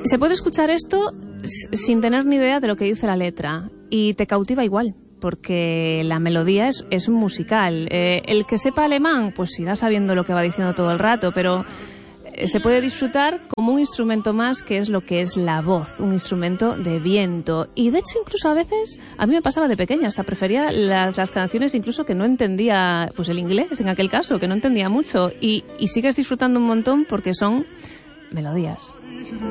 Se puede escuchar esto sin tener ni idea de lo que dice la letra y te cautiva igual, porque la melodía es musical. El que sepa alemán, pues irá sabiendo lo que va diciendo todo el rato, pero se puede disfrutar como un instrumento más, que es lo que es la voz, un instrumento de viento. Y de hecho, incluso a veces, a mí me pasaba de pequeña, hasta prefería las canciones incluso que no entendía, pues el inglés en aquel caso, que no entendía mucho. Y sigues disfrutando un montón porque son melodías.